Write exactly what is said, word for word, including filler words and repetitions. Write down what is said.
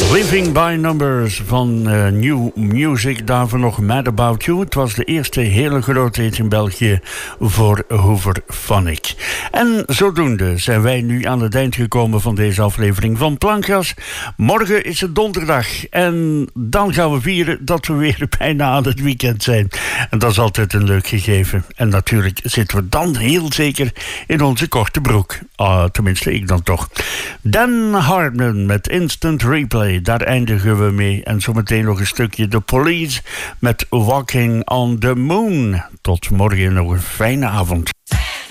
Living by Numbers van uh, New Music, daarvoor nog Mad About You. Het was de eerste hele grote hit in België voor Hooverphonic. En zodoende zijn wij nu aan het eind gekomen van deze aflevering van Plankgas. Morgen is het donderdag en dan gaan we vieren dat we weer bijna aan het weekend zijn. En dat is altijd een leuk gegeven. En natuurlijk zitten we dan heel zeker in onze korte broek. Uh, tenminste, ik dan toch. Dan Hartman met Instant Replay. Daar eindigen we mee. En zometeen nog een stukje The Police met Walking on the Moon. Tot morgen nog een fijne avond.